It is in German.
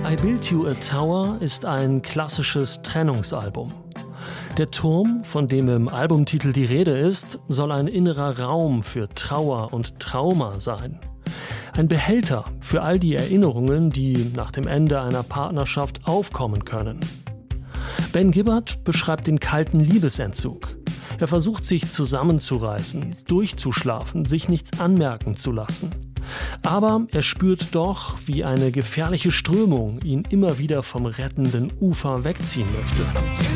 I Built You a Tower ist ein klassisches Trennungsalbum. Der Turm, von dem im Albumtitel die Rede ist, soll ein innerer Raum für Trauer und Trauma sein. Ein Behälter für all die Erinnerungen, die nach dem Ende einer Partnerschaft aufkommen können. Ben Gibbard beschreibt den kalten Liebesentzug. Er versucht, sich zusammenzureißen, durchzuschlafen, sich nichts anmerken zu lassen. Aber er spürt doch, wie eine gefährliche Strömung ihn immer wieder vom rettenden Ufer wegziehen möchte.